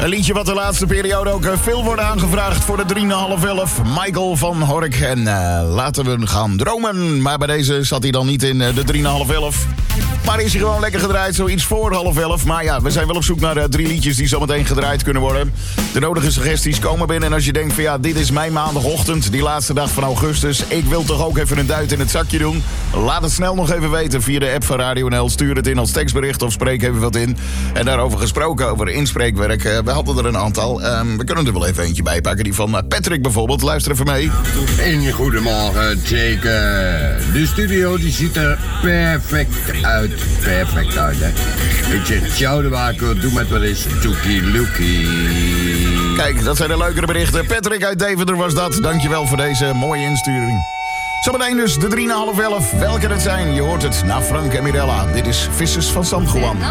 Een liedje wat de laatste periode ook veel wordt aangevraagd voor de 3,5-11. Michael van Hork. En laten we gaan dromen. Maar bij deze zat hij dan niet in de 3,5-11. Maar is hij gewoon lekker gedraaid, zoiets voor 10:30. Maar ja, we zijn wel op zoek naar 3 liedjes die zometeen gedraaid kunnen worden. De nodige suggesties komen binnen. En als je denkt van ja, dit is mijn maandagochtend, die laatste dag van augustus. Ik wil toch ook even een duit in het zakje doen. Laat het snel nog even weten via de app van Radio NL. Stuur het in als tekstbericht of spreek even wat in. En daarover gesproken, over inspreekwerk. We hadden er een aantal. We kunnen er wel even eentje bij pakken. Die van Patrick bijvoorbeeld. Luister even mee. En goedemorgen, Jake. De studio die ziet er perfect uit. Perfect uit, hè. Ik zeg, ciao de waker, doe met wat is Toekie Loekie. Kijk, dat zijn de leukere berichten. Patrick uit Deventer was dat. Dankjewel voor deze mooie insturing. Zometeen dus de 3,5-11. Welke het zijn, je hoort het na Frank en Mirella. Dit is Vissers van San Juan.